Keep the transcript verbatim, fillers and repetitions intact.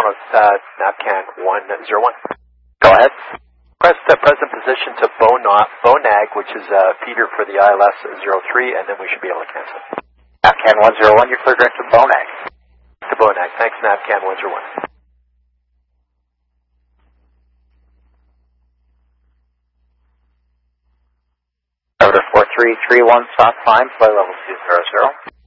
Toronto, uh, NAVCAN one zero one. Go ahead. Press the present position to Bona- Bonag, which is uh, feeder for the I L S zero three, and then we should be able to cancel. NAVCAN one zero one, you're clear direct to Bonag. To Bonag. Thanks, NAVCAN one zero one. Order four three three one, stop climb, flight level two zero zero.